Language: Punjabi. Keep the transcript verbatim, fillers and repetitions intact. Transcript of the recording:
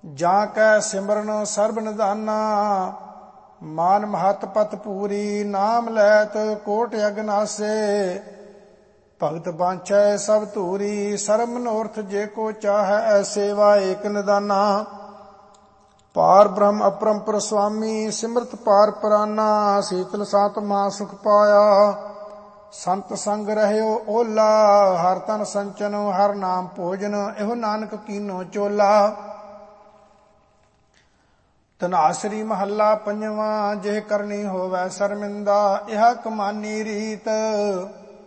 ਜਾਂ ਕੈ ਸਿਮਰਨ ਸਰਬ ਨਿਧਾਨਾ। ਮਾਨ ਮਹਤ ਪਤ ਪੂਰੀ ਨਾਮ ਲੈਤ ਕੋਟ ਅਗਨਾਸੇ। ਭਗਤ ਬਾਂਛੈ ਸਭ ਧੂਰੀ ਸਰਬ ਮਨੋਰਥ ਜੇ ਕੋ ਚਾਹੈ ਸੇਵਾ ਏਕ ਨਿਦਾਨਾ। ਪਾਰ ਬ੍ਰਹਮ ਅਪਰੰਪਰ ਸੁਆਮੀ ਸਿਮਰਤ ਪਾਰ ਪਰਾਨਾ। ਸੀਤਲ ਸਾਤਮਾ ਸੁਖ ਪਾਇਆ ਸੰਤ ਸੰਗ ਰਹਿਓ ਓਲਾ। ਹਰ ਤਨ ਸੰਚਨ ਹਰ ਨਾਮ ਭੋਜਨ ਇਹੋ ਨਾਨਕ ਕੀਨੋ ਚੋਲਾ। ਧਨਾਸਰੀ ਮਹੱਲਾ ਪੰਜਵਾਂ। ਜਿਹ ਕਰਨੀ ਹੋਵੈ ਸ਼ਰਮਿੰਦਾ ਇਹਾ ਕਮਾਨੀ ਰੀਤ।